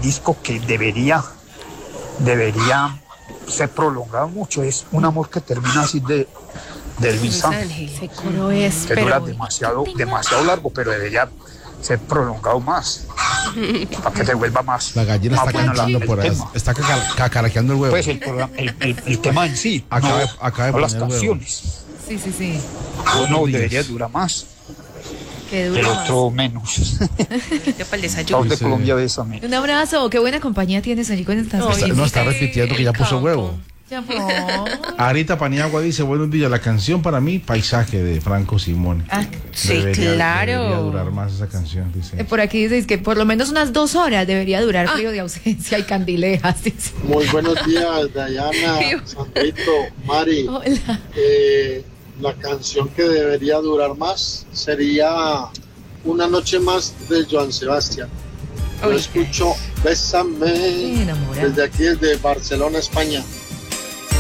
disco que debería ser prolongado mucho es Un amor que termina así de Luis Ángel. Ese coro es, Que dura pero demasiado largo, pero debería ser prolongado más para que se vuelva más. La gallina más está bueno cantando el por ahí. tema. Está cacaraqueando el huevo. Pues el tema en sí, Acaba de no poner las el huevo. canciones. sí. Uno Buenos días. debería durar más, Que el dura más. otro menos. Yo para el desayuno. Todos de Sí. Colombia, bésame. Un abrazo, qué buena compañía tienes allí con estas No está repitiendo que ya puso huevo. Ya, no. Arita Paniagua dice, buenos días, la canción para mí, Paisaje de Franco Simón. Ah, sí, Debería claro. durar más esa canción, dice. Por aquí dices que por lo menos unas 2 horas debería durar Frío de Ausencia y Candilejas. Dice. Muy buenos días, Dayana, Sandrito, Mari. Hola. La canción que debería durar más sería Una noche más de Joan Sebastián. Yo Uy, escucho Bésame enamorado. desde aquí, desde Barcelona, España.